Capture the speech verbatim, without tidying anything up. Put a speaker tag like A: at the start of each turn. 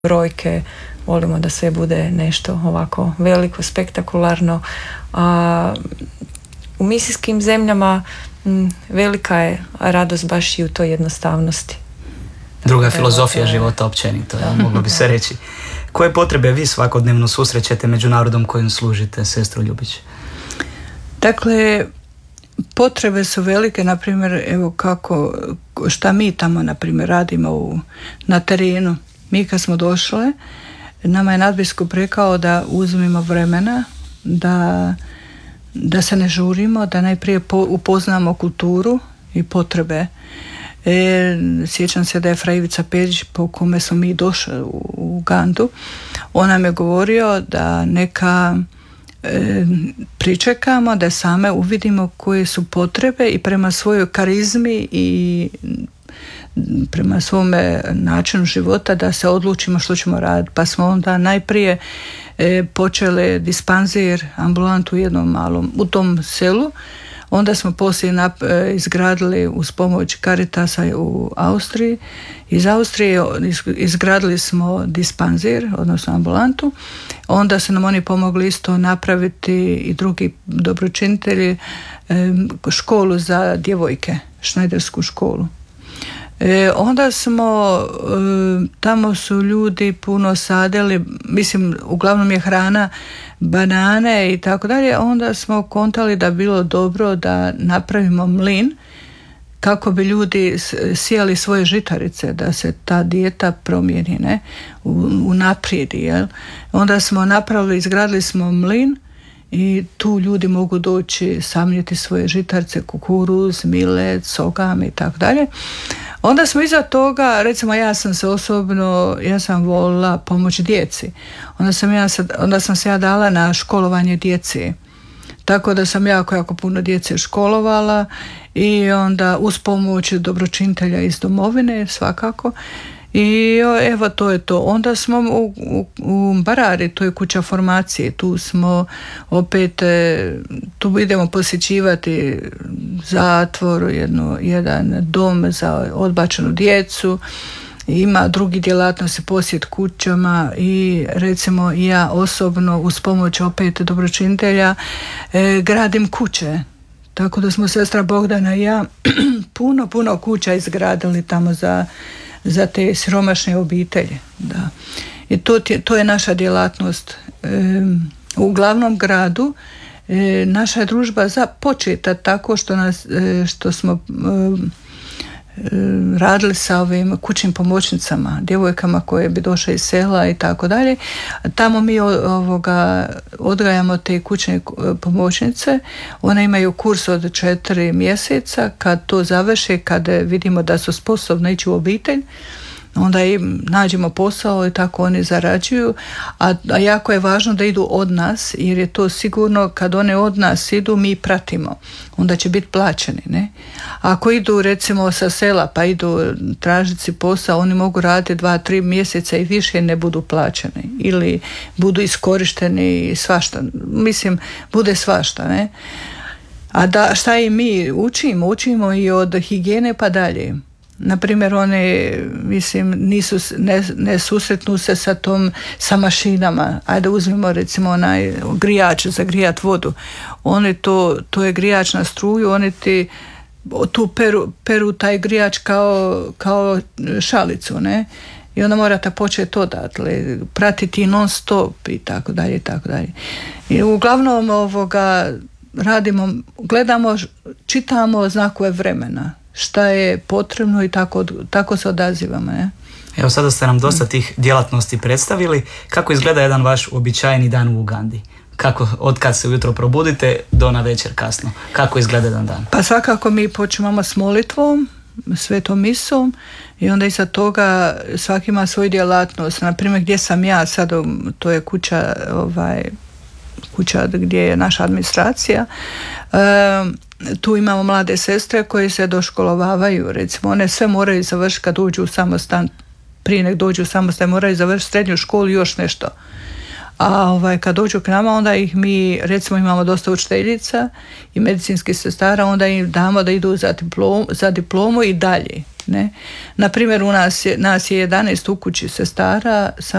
A: brojke, volimo da sve bude nešto ovako veliko, spektakularno. A u misijskim zemljama m, velika je radost baš i u toj jednostavnosti.
B: Druga Tako filozofija je, života općenito, ja, moglo bi se reći. Koje potrebe vi svakodnevno susrećete među narodom kojim služite, sestro Ljubić?
C: Dakle, potrebe su velike, na primjer, evo kako, šta mi tamo, na primjer, radimo u, na terenu. Mi kad smo došle, nama je nadbiskup rekao da uzmemo vremena, da, da se ne žurimo, da najprije po, upoznamo kulturu i potrebe. E, sjećam se da je fra Ivica Perić, po kome smo mi došli u, u Ugandu, on nam je govorio da neka e, pričekamo, da same uvidimo koje su potrebe i prema svojoj karizmi i prema svome načinu života da se odlučimo što ćemo raditi. Pa smo onda najprije e, počeli dispanzir, ambulantu u jednom malom, u tom selu. Onda smo poslije nap- izgradili uz pomoć Caritasa u Austriji. Iz Austrije izgradili smo dispanzir, odnosno ambulantu. Onda su nam oni pomogli isto napraviti i drugi dobročinitelji školu za djevojke, šnajdersku školu. E, onda smo, e, tamo su ljudi puno sadili, mislim, uglavnom je hrana banane i tako dalje, onda smo kontali da bilo dobro da napravimo mlin kako bi ljudi sijali svoje žitarice, da se ta dijeta promijeni, ne, unaprijedi, jel? Onda smo napravili, izgradili smo mlin i tu ljudi mogu doći samljeti svoje žitarice, kukuruz, milet, sogam i tako dalje. Onda smo iza toga, recimo ja sam se osobno, ja sam volila pomoć djeci. Onda sam, ja, onda sam se ja dala na školovanje djeci. Tako da sam jako, jako puno djece školovala i onda uz pomoć dobročinitelja iz domovine svakako. I evo to je to. Onda smo u, u, u Barari, to je kuća formacije, tu smo opet, tu idemo posjećivati zatvor, jedno, jedan dom za odbačenu djecu, ima drugi djelatnosti, posjet kućama i recimo ja osobno uz pomoć opet dobročinitelja eh, gradim kuće. Tako da smo sestra Bogdana i ja puno, puno kuća izgradili tamo za za te siromašne obitelji. Da. I to, to je naša djelatnost. E, u glavnom gradu e, naša je družba započeta tako što, nas, e, što smo e, radili sa ovim kućnim pomoćnicama, djevojkama koje bi došle iz sela i tako dalje. Tamo mi ovoga, odgajamo te kućne pomoćnice. One imaju kurs od četiri mjeseca. Kad to završe, kad vidimo da su sposobne ići u obitelj, onda im nađemo posao i tako oni zarađuju, a, a jako je važno da idu od nas, jer je to sigurno kad one od nas idu, mi pratimo, onda će biti plaćeni, ne? Ako idu recimo sa sela pa idu tražiti si posao, oni mogu raditi dva, tri mjeseca i više ne budu plaćeni ili budu iskorišteni i svašta, mislim bude svašta, ne? A da, šta i mi učimo? Učimo i od higijene pa dalje. Naprimjer, one, mislim, nisu, ne, ne susretnu se sa tom, sa mašinama. Ajde uzmimo recimo onaj grijač za grijat vodu. Oni to, to je grijač na struju, oni ti tu peru, peru taj grijač kao, kao šalicu, ne? I onda morate početi to dakle, pratiti non stop i tako dalje i tako dalje. I uglavnom ovoga radimo, gledamo, čitamo znakove vremena. Šta je potrebno i tako, tako se odazivamo. Ne?
B: Evo sada ste nam dosta tih djelatnosti predstavili. Kako izgleda jedan vaš uobičajeni dan u Ugandi? Kako, od kad se ujutro probudite do na večer kasno? Kako izgleda jedan dan?
C: Pa svakako mi počinamo s molitvom, svetom misom i onda iza toga svaki ima svoju djelatnost. Naprimjer, gdje sam ja sad, to je kuća, ovaj, kuća gdje je naša administracija. Um, Tu imamo mlade sestre koje se doškolovavaju, recimo one sve moraju završiti kad dođu u samostan, prije nek dođu u samostan moraju završiti srednju školu i još nešto. A ovaj, kad dođu k nama onda ih mi, recimo imamo dosta učiteljica i medicinskih sestara, onda im damo da idu za diplomu, za diplomu i dalje. Ne? Na primjer, u nas je, nas je jedanaest u kući sestara,